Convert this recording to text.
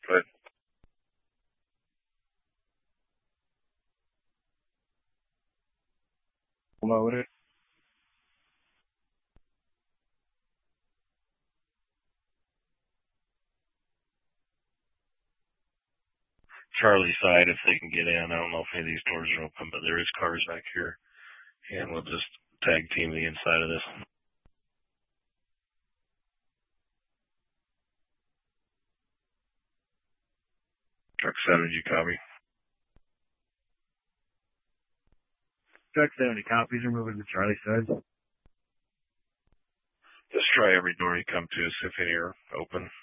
Good. Loaded. Charlie side, if they can get in. I don't know if any of these doors are open, but there is cars back here. And we'll just tag team the inside of this. Truck 70, you copy? Truck 70 copies. We're moving to Charlie side. Just try every door you come to, see if any are open.